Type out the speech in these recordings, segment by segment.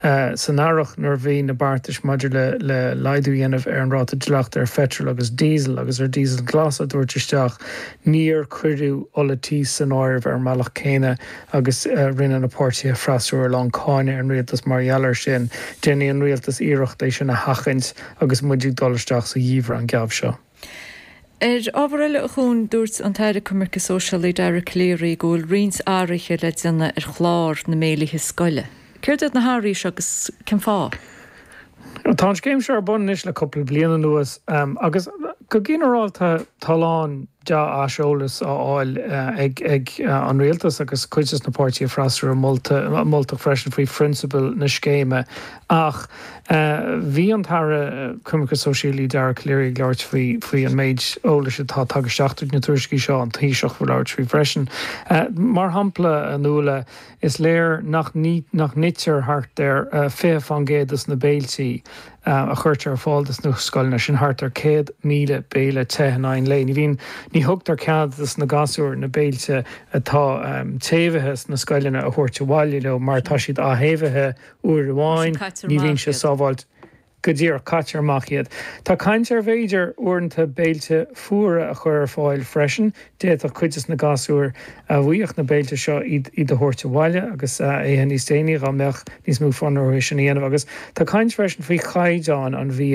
san áireach nuair bhí na bartais maidir le laidú dhéanamh ar an ráta dleacht ar fetrol agus diesel glas a dúirtisteach níor cuireú olatí san áirbh ar meach céine agus rinne na pórtaí a freasú ar lácáine an rialtas marhealar sin déine an rialtas iirecht é sin na hachant agus muidir dolisteach sa dhíomhar an geamh seo. Ábharile a chun dúirt an taire Cumarca Sóisialaí deire léirí ggóil rins áirithe le déanana ar chláir na méalaithe scoile. Céirdead na háirí agus cin fá? Tá céim se ar bun is le coppla bliana nuas agus go gginearálta talán de áseolalas áil ag an rialtas agus cuitas na pórtaí a freasú molta freisin faoi principal na scéime ach bhí an tara Cumarca Sóisialaí deire léirí leabhart faoi an méid ólas atá tagasteachú na tuairiscí seo an taoiseach bhfuil leabhart faoi freisin. Mar hampla an nula is léir nach nítear thart ar fé fangéadas na béiltaí a chuirt ar fáildas nó scoilna sin thart ar 100,000 béile 10 léin. Ní thugtar ceadas na gasúir na béilte atá taobhathes na scoilena a thuirte bhaile le mar tá siad áhéimhethe uair amháin ní bhíonn se sábháilt go dtír caitear machiad. Tá caintear bhéidir uaireanta béilte fuaire a chur ar fáil freisin, déad a chuidas na gasúir a bhuíoch na béilte seo iad a thuirte bhaile agus é níos déine a meach níos mú fanir sin íanamh agus tá caint freisin faoi chaideán an bhí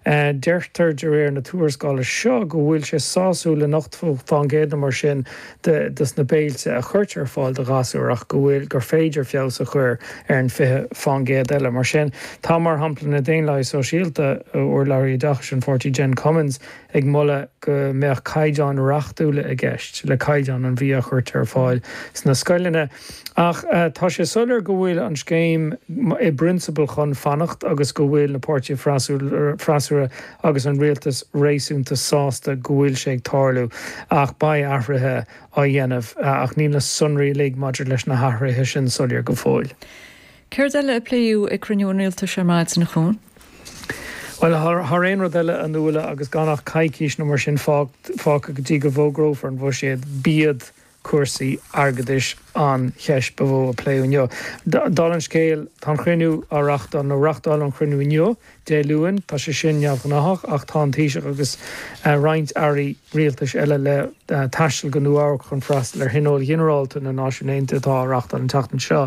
deirtar de réir na túairscála seo go bhfuil sé sáú le nacht fangéad mar sin dus na béilte a chuirt ar fáil de gasúir ach go bhfuil gur féidir feabhas a chur ar an fithe fangéad eile mar sin tá mar hampla na déanlais sosiálta ó leirí dach an 40 Jen Commons ag molla go meach caideán reachtúla a gceist le caideán an bhí a chuirt ar fáil sna scoilena ach tá sé sulir go bhfuil an scéim i principal chun fannacht agus go bhfuil na pórtaí freasúra agus an rialtas réisiúnta sásta go bhfuil sé ag tarlú ach ba ahrathe á dhéanamh ach ní na sunraí le maidir leis na hathrathe sin sulir go fáil. Céir eile a pléú ag cruniúnilta sé maidid na chun? Well, har ein rodile an nula agus ganach caicís nó mar sin fá go dtí go bhógrófar an bhó siad bíad cuasaí agadis an cheis bhó a pléúneo. Dá an scéal tá chruinú á reachtáil nó reachtáil an chruinú ineo dé luúin tá sé sin neamh nachach ach tá tíiseach agus roinnt airí rialtas eile le taistil go nuáach chun freastal ar hinol generalta na náisiúnénta tá reachtáil an tatan seo.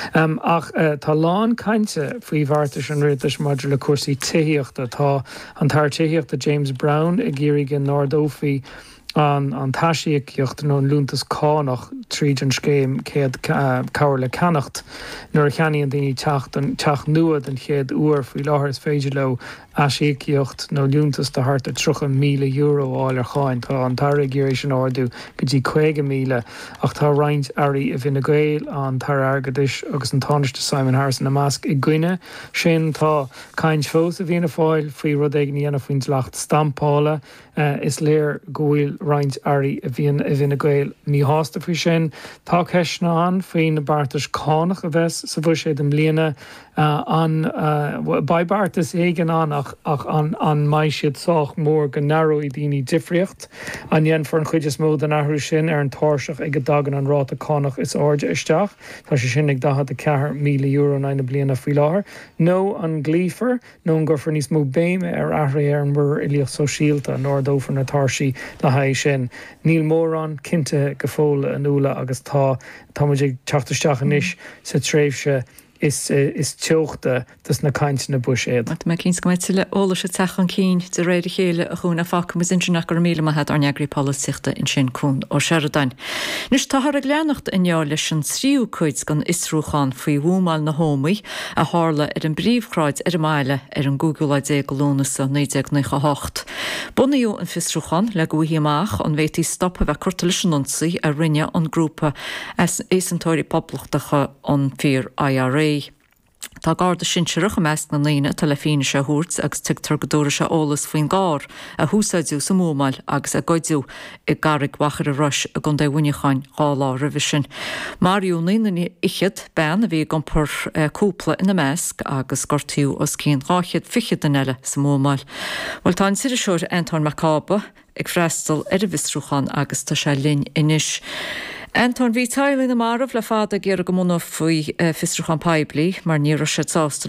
Ach tá lán cainte faoi bhartas an rialtas maidir le cuasaí taíochta tá an tar taíochta James Brown ag géirigh an Nordófaí an taisiíocht nó lúntas cánach tríd an scéim céad cabhar le ceannacht nuair a cheanaíonn daoine teach nuad an chéad uair faoi láthair is féidir le aisiíocht nó lúntas de hart a €3,000 áil ar cháin tá an tar géiréis an áardú go dtí 2,000 ach tá roinnt airí a bhína gail an tar agadis agus an táneiste Simon Harrison na measc i gcuine sin tá caint fós a bhíonna fáil faoi rud ag níana faoin leacht stampála is léir go bhfuil roinnt airí a bhíonna gail ní hásta faoi sin tá ceisna an faoin na bartas cánach a bheits sa bhfuil sé dem líana an babartas éigen ach an mai siad sách mór go narrow I daoine difriocht an dhéan for an chuidir mód an ahrú sin ar an táirseach ag go dagan an ráta cánach is áide isteach tá sé sin ag dahad €4,000 na bliana faoi láthair nó an glífar nó an gurfar níos mó béime ar ahra ar an mur ilíoch sosiálta nó dófar na tarsaí le haidh sin níl mór an cinnte go fóla an úla agus tá muidig teachtasteach inis sa tréimhse is teochta dus na caint na buis éad. Me cíns go meid le óla se techan cín de réidir chéile a chun a facha mas internach gur míle maithe ar neagraí polisiachta in sin cún ó Sheridan. Nus táthar a gleannacht inneá leis an tríú chuid gan Isrúchan faoi bhúmáil na hómaí a hála ar an bríomhchráid ar maile ar an Googleid é golónasa 1998. Bunaíú an Fisrúchan le gohí amach an bhétí stoppa bheith curtalisinonsaí a rinne an grúpa as ésantóirí poblachtacha an fear IRA. Tá gáda sin seirich a meast na líine telefíne se húirt agus tuigtar godóra se ólas faoin gár a húsáidú sa mómáil agus a goidú I garig wachar a ruis a gon dahuiineáin gálá revision. Mariú líine ichiad ben a bhí gompur cúpla ina measc agus gortíú os cín ráchiad fichiad an eile sa mómáil. Bhil tá siad seoir Anton Macaba ag freistal ar a Visrúchan agus tá sé linn inis. Anton bhí tailín na marmh le fád a ggéar go mna faoi fistrachan peblií mar ní se sásta